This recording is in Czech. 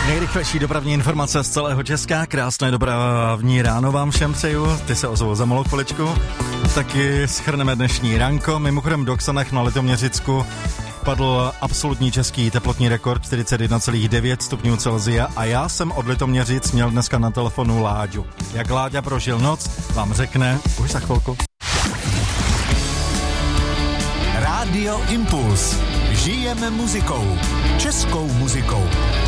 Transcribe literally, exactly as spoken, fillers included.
Nejrychlejší dopravní informace z celého Česka. Krásné dopravní ráno vám všem přeju. Ty se ozvou za malou chviličku. Taky shrneme dnešní ranko. Mimochodem do Ksanech na Litoměřicku padl absolutní český teplotní rekord čtyřicet jedna celá devět stupňů Celsia a já jsem od Litoměřic měl dneska na telefonu Láďu. Jak Láďa prožil noc, vám řekne už za chvilku. Rádio Impuls. Žijeme muzikou. Českou muzikou.